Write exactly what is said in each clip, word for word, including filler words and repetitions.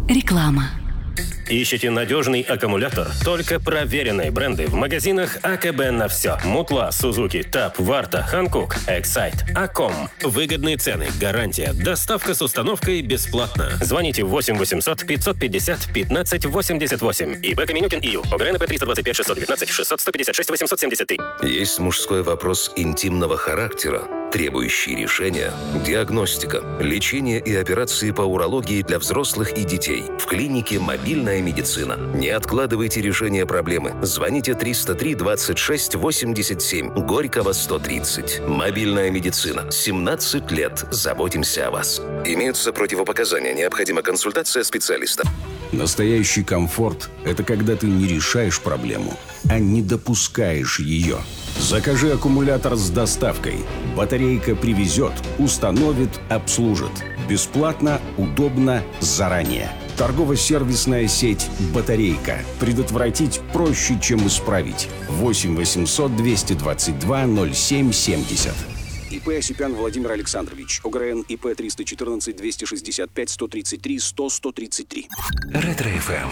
Реклама. Ищете надежный аккумулятор? Только проверенные бренды в магазинах АКБ на все. Мутла, Сузуки, Таб, Варта, Ханкук, Эксайт, Аком. Выгодные цены, гарантия, доставка с установкой бесплатно. Звоните восемь восемьсот пятьсот пятьдесят пятнадцать восемьдесят восемь. ИП Каменюкин ИЮ. ОГРНП триста двадцать пять шестьсот девятнадцать шестьсот сто пятьдесят шесть восемьсот семьдесят три. Есть мужской вопрос интимного характера, требующий решения. Диагностика, лечение и операции по урологии для взрослых и детей. В клинике «Мобильная медицина». Не откладывайте решение проблемы. Звоните триста три двадцать шесть восемьдесят семь. Горького сто тридцать. «Мобильная медицина». семнадцать лет. Заботимся о вас. Имеются противопоказания. Необходима консультация специалиста. Настоящий комфорт – это когда ты не решаешь проблему, а не допускаешь ее. Закажи аккумулятор с доставкой. Батарейка привезет, установит, обслужит. Бесплатно, удобно, заранее. Торгово-сервисная сеть «Батарейка». Предотвратить проще, чем исправить. восемь восемьсот двести двадцать два ноль семь семьдесят. ИП Осипян Владимир Александрович. ОГРН ИП триста четырнадцать двести шестьдесят пять сто тридцать три сто сто тридцать три. Ретро-эф эм.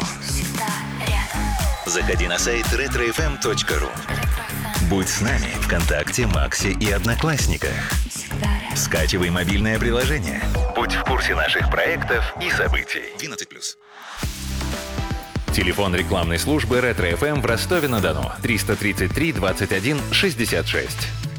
Заходи на сайт ретро эф эм точка ру. Будь с нами ВКонтакте, Максе и Одноклассниках. Скачивай мобильное приложение. Будь в курсе наших проектов и событий. двенадцать плюс. Телефон рекламной службы Ретро-эф эм в Ростове-на-Дону. триста тридцать три двадцать один шестьдесят шесть.